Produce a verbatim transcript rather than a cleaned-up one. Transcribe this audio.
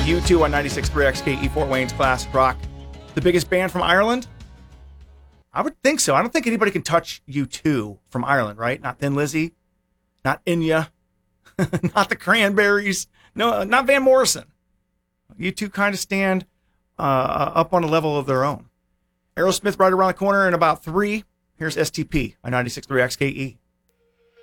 U two on ninety-six point three X K E Fort Wayne's Classic Rock. The biggest band from Ireland? I would think so. I don't think anybody can touch U two from Ireland, right? Not Thin Lizzy, not Enya, not the Cranberries, no, not Van Morrison. U two kind of stand uh, up on a level of their own. Aerosmith right around the corner in about three. Here's S T P on ninety-six point three X K E.